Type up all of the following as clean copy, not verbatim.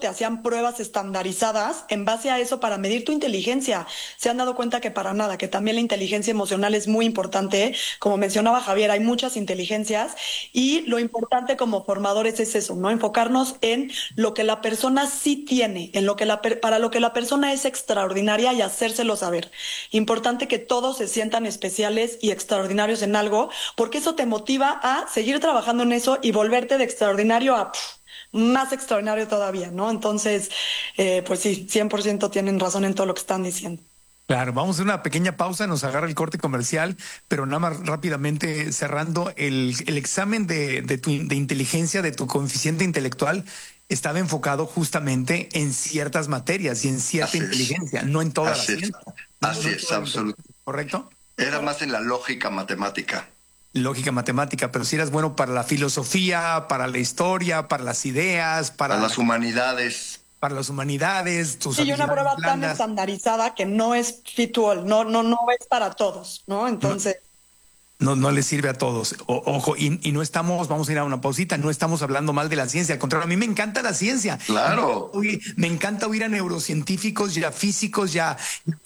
te hacían pruebas estandarizadas en base a eso para medir tu inteligencia. Se han dado cuenta que para nada, que también la inteligencia emocional es muy importante. Como mencionaba Javier, hay muchas inteligencias y lo importante como formadores es eso, ¿no? Enfocarnos en lo que la persona sí tiene, en lo que para lo que la persona es extraordinaria y hacérselo saber. Importante que todos se sientan especiales y extraordinarios en algo, porque eso te motiva a seguir trabajando en eso y volverte de extraordinario a más extraordinario todavía, ¿no? Entonces, pues sí, 100% tienen razón en todo lo que están diciendo. Claro, vamos a hacer una pequeña pausa, nos agarra el corte comercial, pero nada más rápidamente cerrando, el examen de inteligencia, de tu coeficiente intelectual, estaba enfocado justamente en ciertas materias y en cierta inteligencia, no en toda la ciencia. Así es, absolutamente. ¿Correcto? Era más en la lógica matemática. Lógica matemática, pero si eras bueno para la filosofía, para la historia, para las ideas, para las humanidades. Para las humanidades, tus y una prueba tan estandarizada que no es fit to all, no es para todos, ¿no? Entonces... No les sirve a todos. Ojo, y no estamos, vamos a ir a una pausita, no estamos hablando mal de la ciencia, al contrario, a mí me encanta la ciencia. Claro. Me encanta oír a neurocientíficos, ya físicos, ya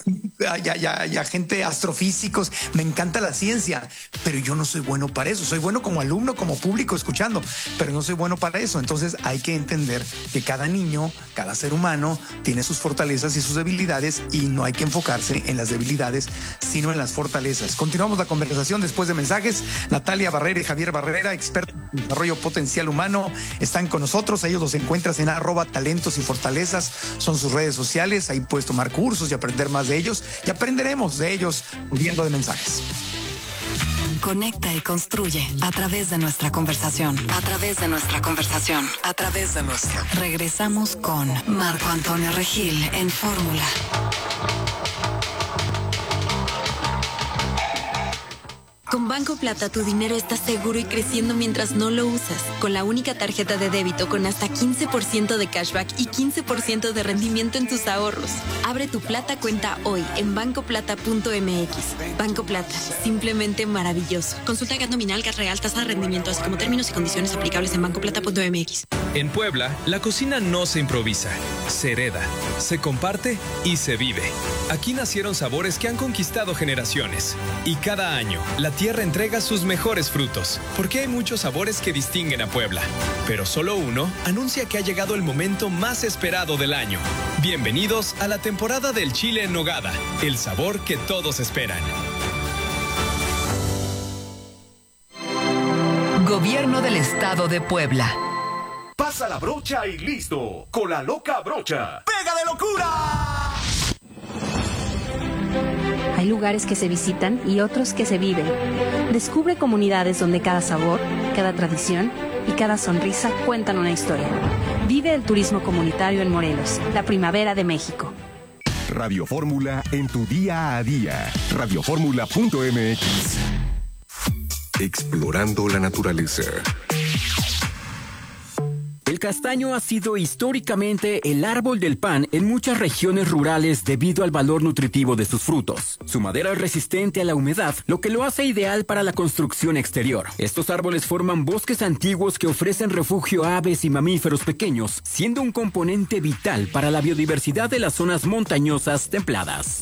gente astrofísicos, me encanta la ciencia, pero yo no soy bueno para eso. Soy bueno como alumno, como público escuchando, pero no soy bueno para eso. Entonces hay que entender que cada niño, cada ser humano tiene sus fortalezas y sus debilidades y no hay que enfocarse en las debilidades, sino en las fortalezas. Continuamos la conversación después de mensajes. Natalia Barrera y Javier Barrera, expertos en desarrollo potencial humano, están con nosotros. Ellos los encuentras en @talentos y fortalezas, son sus redes sociales. Ahí puedes tomar cursos y aprender más de ellos, y aprenderemos de ellos viendo de mensajes. Conecta y construye a través de nuestra conversación. A través de nuestra conversación. A través de nuestra. Regresamos con Marco Antonio Regil en Fórmula. Con Banco Plata tu dinero está seguro y creciendo mientras no lo usas. Con la única tarjeta de débito con hasta 15% de cashback y 15% de rendimiento en tus ahorros. Abre tu Plata cuenta hoy en bancoplata.mx. Banco Plata, simplemente maravilloso. Consulta GAT nominal, GAT real, tasa de rendimiento, así como términos y condiciones aplicables en bancoplata.mx. En Puebla, la cocina no se improvisa, se hereda, se comparte y se vive. Aquí nacieron sabores que han conquistado generaciones. Y cada año, la tierra entrega sus mejores frutos, porque hay muchos sabores que distinguen a Puebla. Pero solo uno anuncia que ha llegado el momento más esperado del año. Bienvenidos a la temporada del chile en nogada, el sabor que todos esperan. Gobierno del Estado de Puebla. Pasa la brocha y listo. Con la loca brocha. ¡Pega de locura! Hay lugares que se visitan y otros que se viven. Descubre comunidades donde cada sabor, cada tradición y cada sonrisa cuentan una historia. Vive el turismo comunitario en Morelos, la primavera de México. Radio Fórmula en tu día a día. Radioformula.mx. Explorando la naturaleza. El castaño ha sido históricamente el árbol del pan en muchas regiones rurales debido al valor nutritivo de sus frutos. Su madera es resistente a la humedad, lo que lo hace ideal para la construcción exterior. Estos árboles forman bosques antiguos que ofrecen refugio a aves y mamíferos pequeños, siendo un componente vital para la biodiversidad de las zonas montañosas templadas.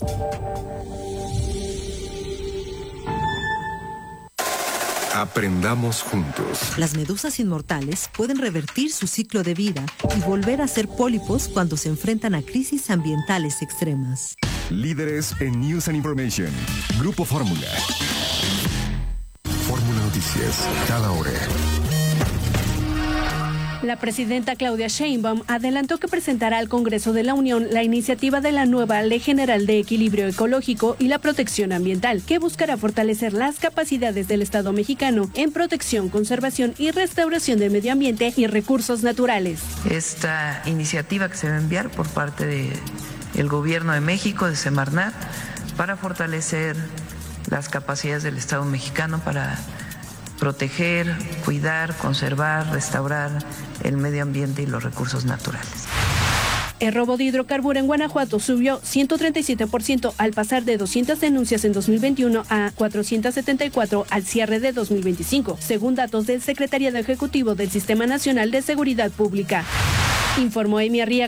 Aprendamos juntos. Las medusas inmortales pueden revertir su ciclo de vida y volver a ser pólipos cuando se enfrentan a crisis ambientales extremas. Líderes en News and Information. Grupo Fórmula. Fórmula Noticias. Cada hora. La presidenta Claudia Sheinbaum adelantó que presentará al Congreso de la Unión la iniciativa de la nueva Ley General de Equilibrio Ecológico y la Protección Ambiental, que buscará fortalecer las capacidades del Estado mexicano en protección, conservación y restauración del medio ambiente y recursos naturales. Esta iniciativa que se va a enviar por parte del Gobierno de México, de Semarnat, para fortalecer las capacidades del Estado mexicano para proteger, cuidar, conservar, restaurar el medio ambiente y los recursos naturales. El robo de hidrocarburo en Guanajuato subió 137% al pasar de 200 denuncias en 2021 a 474 al cierre de 2025, según datos del Secretariado Ejecutivo del Sistema Nacional de Seguridad Pública. Informó Emi Arriaga.